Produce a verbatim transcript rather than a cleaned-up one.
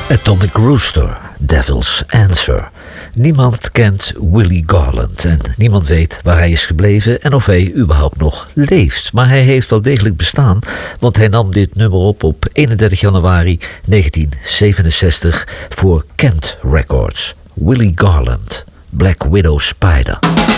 Atomic Rooster, Devil's Answer. Niemand kent Willie Garland en niemand weet waar hij is gebleven en of hij überhaupt nog leeft. Maar hij heeft wel degelijk bestaan, want hij nam dit nummer op op eenendertig januari negentien zevenenzestig voor Kent Records. Willie Garland, Black Widow Spider.